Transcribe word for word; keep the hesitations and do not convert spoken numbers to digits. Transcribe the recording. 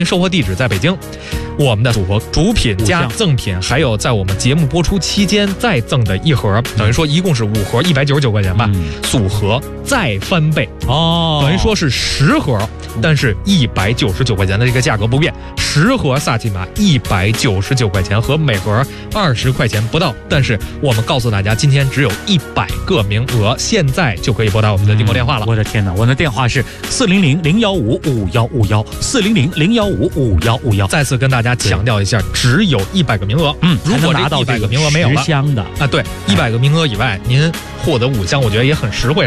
售货地址在北京，我们的组合主品加赠品，还有在我们节目播出期间再赠的一盒，等于说一共是五盒，一百九十九块钱吧，嗯、组合再翻倍哦， 等于说是十盒，但是一百九十九块钱的这个价格不变，十盒萨琪玛一百九十九块钱和每盒二十块钱不到，但是我们告诉大家，今天只有一百个名额，现在就可以拨打我们的订购电话了。 嗯、我的天哪，我的电话是四零零零幺五五幺五幺四零零零幺五五幺五幺。 再次跟大家强调一下，只有一百个名额。 嗯， 如果这一百个名额没有了十箱的啊，对，一百个名额以外，您获得五箱，我觉得也很实惠。